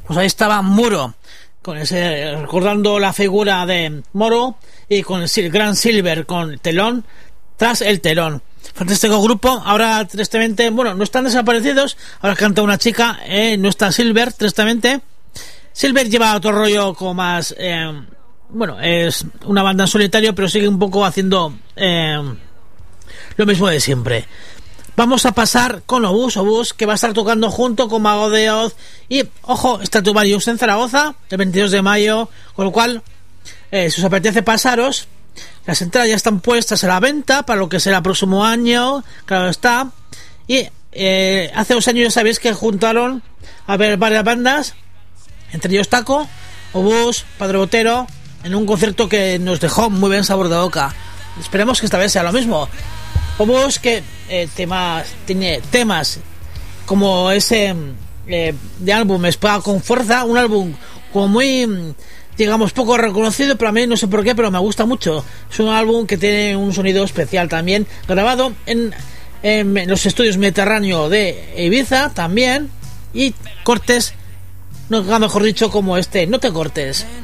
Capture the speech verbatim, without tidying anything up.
Pues ahí estaba Muro, con ese, recordando la figura de Moro, y con el gran Silver, con telón tras el telón. Fantástico grupo. Ahora tristemente, bueno, no están desaparecidos, ahora canta una chica, eh, no está Silver, tristemente. Silver lleva otro rollo como más, eh, bueno, es una banda en solitario, pero sigue un poco haciendo eh, lo mismo de siempre. Vamos a pasar con Obús, Obús, que va a estar tocando junto con Mago de Oz y, ojo, Stratovarius en Zaragoza, el veintidós de mayo, con lo cual, eh, si os apetece pasaros, las entradas ya están puestas a la venta para lo que será el próximo año, claro está. Y eh, hace dos años ya sabéis que juntaron a ver varias bandas, entre ellos Taco, Obús, Padre Botero, en un concierto que nos dejó muy buen sabor de boca. Esperemos que esta vez sea lo mismo. Obús, que eh, temas, tiene temas como ese eh, de álbum Espada con Fuerza, un álbum como muy, digamos, poco reconocido, pero a mí no sé por qué, pero me gusta mucho. Es un álbum que tiene un sonido especial también, grabado en, en, en los estudios Mediterráneo de Ibiza también, y cortes, no, mejor dicho, como este, No te cortes.